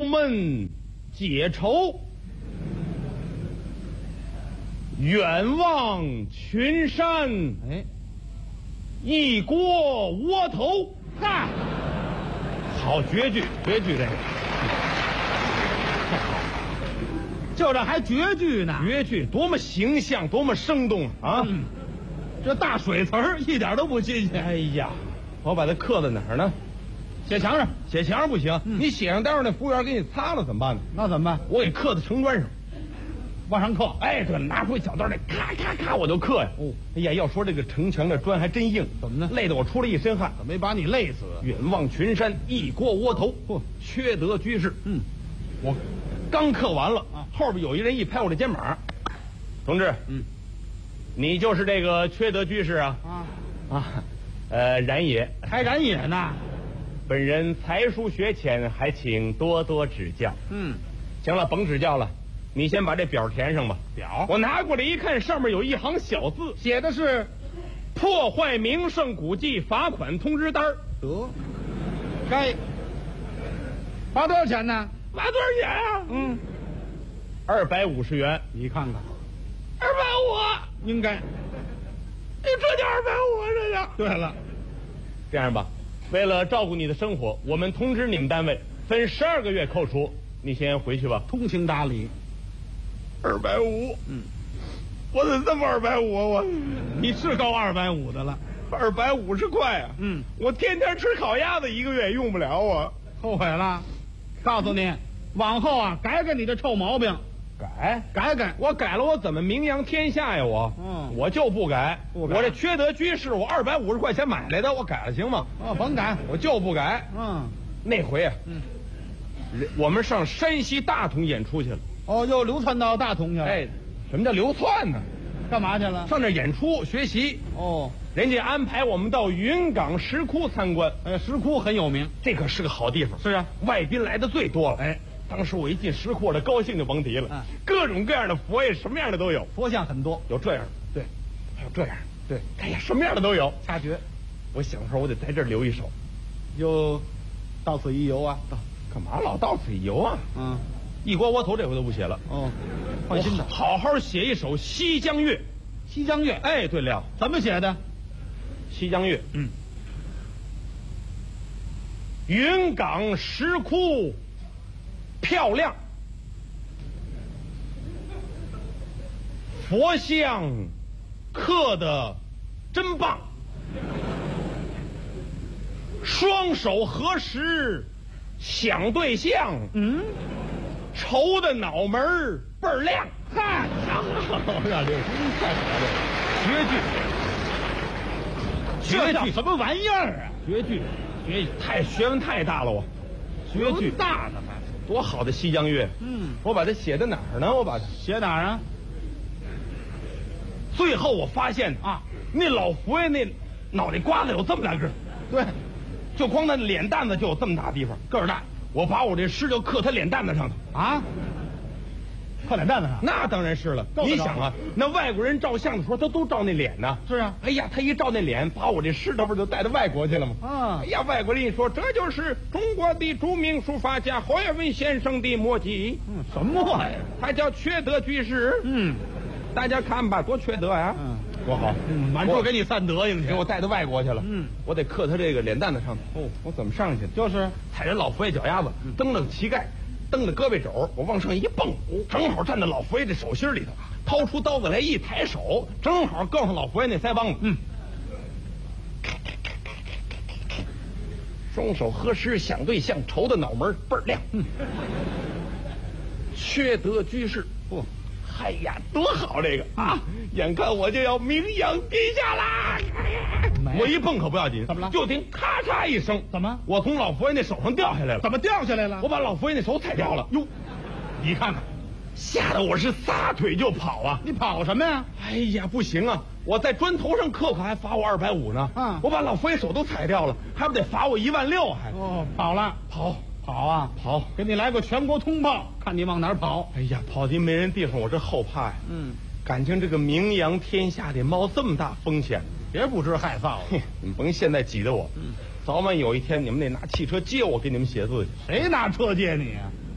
门解愁，远望群山， 哎， 一锅窝头。 嗨， 好绝句，绝句这个。 就这还绝句呢？ 绝句多么形象，多么生动啊！ 这大水词儿一点都不新鲜。 哎呀，我把它刻在哪儿呢？ 写墙上， 写墙上不行，你写上，待会儿那服务员给你擦了怎么办呢？ 那怎么办？ 我给刻在城砖上， 往上刻。 哎，对了，拿出一小刀来，咔咔咔，我就刻呀。 哦， 哎呀，要说这个城墙的砖还真硬， 怎么呢？ 累得我出了一身汗。 怎么没把你累死？ 远望群山，一锅窝头，缺德居士。我刚刻完了，后边有一人一拍我的肩膀，同志，你就是这个缺德居士啊？然也， 还然也呢？ 本人才疏学浅，还请多多指教。行了，甭指教了，你先把这表填上吧。 表， 我拿过来一看，上面有一行小字， 写的是破坏名胜古迹罚款通知单。 得，该罚多少钱呢？ 罚多少钱啊？250元。 你看看 ，250， 应该。 这叫250，这叫。 对了， 这样吧，为了照顾你的生活，我们通知你们单位分12个月扣除，你先回去吧。 通情达理。 250，我怎么这么250啊？ 你是够250的了 ，250块啊！我天天吃烤鸭子，1个月也用不了啊。 后悔了，告诉你，往后啊，改改你的臭毛病。改， 我改了，我怎么名扬天下呀？我就不改。我这缺德居士，我250块钱买来的，我改了行吗？ 甭改， 我就不改。那回啊，我们上山西大同演出去了。 又流窜到大同去了。 哎，什么叫流窜呢？ 干嘛去了？ 上那演出学习。人家安排我们到云冈石窟参观。 石窟很有名， 这可是个好地方。 是啊， 外宾来的最多了。当时我一进石窟，我高兴就甭提了。各种各样的佛爷，什么样的都有。 佛像很多， 有这样的， 对， 还有这样的， 对。 哎呀，什么样的都有。 掐诀。 我想说，我得在这儿留一手， 就到此一游啊。 干嘛老到此一游啊？一锅窝头这回都不写了。 换新的， 好好写一首《西江月》。 西江月， 哎，对了， 怎么写的？ 西江月，云冈石窟漂亮，佛像刻得真棒，双手合十想对象，愁的脑门倍儿亮。嗨，让这太好了，绝句， 什么玩意儿啊？ 绝句，学问太大了，我绝句大的还多好的西江月。我把它写在哪儿呢？我把它写哪儿啊？ 最后我发现那老佛爷那脑袋瓜子有这么大个儿。 对， 就光那脸蛋子就有这么大地方，个儿大。我把我这诗就刻他脸蛋子上头啊。刻脸蛋子上？ 那当然是了。你想啊，那外国人照相的时候，他都照那脸呢。 是啊。 哎呀，他一照那脸，把我这诗他不就带到外国去了吗？哎呀，外国人一说，这就是中国的著名书法家侯耀文先生的墨迹。 什么墨呀？ 他叫缺德居士。大家看吧，多缺德呀！多好。 满处给你散德行去， 给我带到外国去了。我得刻他这个脸蛋子上头。我怎么上去？ 就是踩着老佛爷脚丫子，蹬了膝盖，蹬着胳膊肘，我往上一蹦，正好站在老佛爷的手心里头，掏出刀子来一抬手，正好够上老佛爷那腮帮子。双手合十想对象，愁的脑门倍儿亮。缺德居士。哎呀，多好这个啊！眼看我就要名扬天下啦！我一蹦可不要紧， 怎么了？ 就听咔嚓一声， 怎么？ 我从老佛爷那手上掉下来了。 怎么掉下来了？ 我把老佛爷那手踩掉了。 哟，你看看， 吓得我是撒腿就跑啊！ 你跑什么呀？ 哎呀，不行啊！我在砖头上刻可还罚我250呢。我把老佛爷手都踩掉了，还不得罚我16000还？ 跑了，跑，给你来个全国通报，看你往哪儿跑。 哎呀，跑进没人地方，我这后怕呀。感情这个名扬天下得冒这么大风险， 别不知害臊了。 你们甭现在挤得我，早晚有一天你们得拿汽车接我，给你们写字去。 谁拿车接你啊？